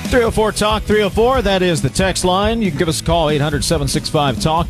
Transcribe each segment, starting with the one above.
304 Talk 304. That is the text line. You can give us a call, 800-765-TALK,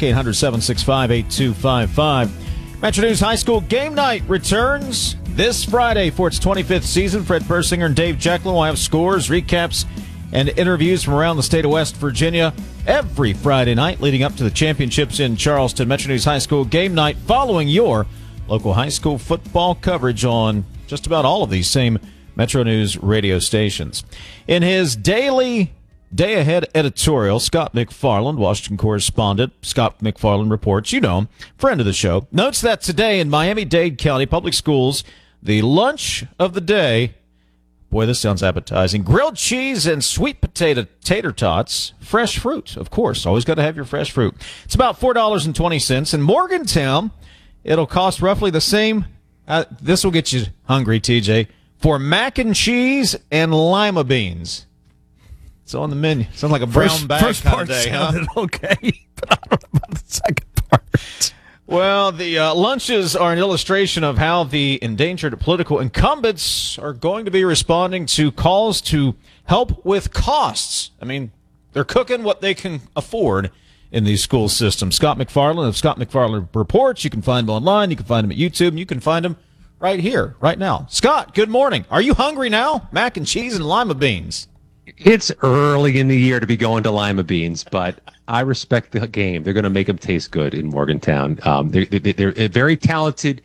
800-765-8255. Metro News High School Game Night returns this Friday for its 25th season. Fred Persinger and Dave Jekyll will have scores, recaps, and interviews from around the state of West Virginia every Friday night leading up to the championships in Charleston. Metro News High School Game Night following your local high school football coverage on just about all of these same Metro News radio stations. In his daily day-ahead editorial, Scott McFarland, Washington correspondent, Scott McFarland reports, you know him, friend of the show, notes that today in Miami-Dade County Public Schools, the lunch of the day, boy, this sounds appetizing, grilled cheese and sweet potato tater tots, fresh fruit, of course, always got to have your fresh fruit. It's about $4.20. In Morgantown, it'll cost roughly the same, this will get you hungry, TJ, for mac and cheese and lima beans. It's on the menu. Sounds like a brown bag first kind part of day, sounded okay, but I don't know about the second part. Well, the lunches are an illustration of how the endangered political incumbents are going to be responding to calls to help with costs. I mean, they're cooking what they can afford in these school systems. Scott McFarland of Scott McFarland Reports. You can find him online. You can find him at YouTube. And you can find him right here, right now. Scott, good morning. Are you hungry now? Mac and cheese and lima beans. It's early in the year to be going to lima beans, but I respect the game. They're going to make them taste good in Morgantown. They're very talented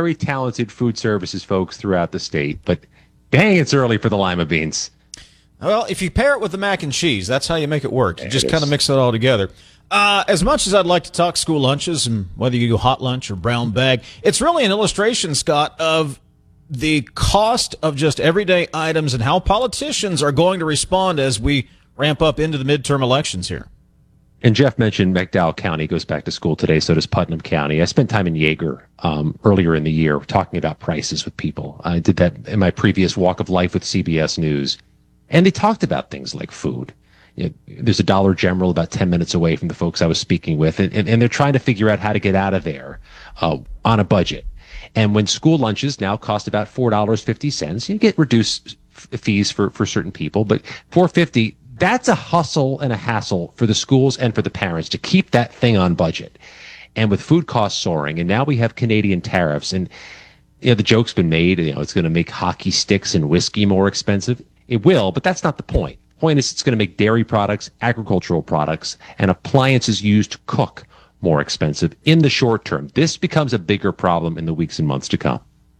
food services folks throughout the state, but dang, it's early for the lima beans. Well, if you pair it with the mac and cheese, that's how you make it work. You just kind of mix it all together. As much as I'd like to talk school lunches and whether you go hot lunch or brown bag, it's really an illustration, Scott, of the cost of just everyday items and how politicians are going to respond as we ramp up into the midterm elections here. And Jeff mentioned McDowell County goes back to school today, so does Putnam County. I spent time in Yeager earlier in the year talking about prices with people. I did that in my previous walk of life with CBS News. And they talked about things like food. You know, there's a Dollar General about 10 minutes away from the folks I was speaking with, and they're trying to figure out how to get out of there on a budget. And when school lunches now cost about $4.50, you get reduced fees for certain people, but $4.50, that's a hustle and a hassle for the schools and for the parents to keep that thing on budget. And with food costs soaring, and now we have Canadian tariffs, and the joke's been made, it's going to make hockey sticks and whiskey more expensive. It will, but that's not the point. The point is it's going to make dairy products, agricultural products, and appliances used to cook more expensive in the short term. This becomes a bigger problem in the weeks and months to come.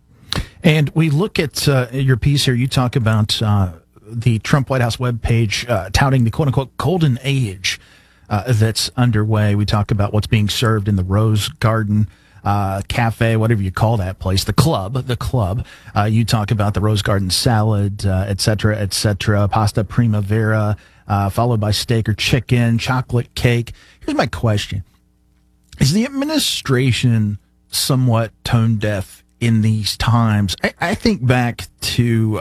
And we look at your piece here. You talk about the Trump White House webpage touting the quote-unquote golden age that's underway. We talk about what's being served in the Rose Garden cafe, whatever you call that place, the club. You talk about the Rose Garden salad, et cetera, pasta primavera, followed by steak or chicken, chocolate cake. Here's my question. Is the administration somewhat tone deaf in these times? I think back to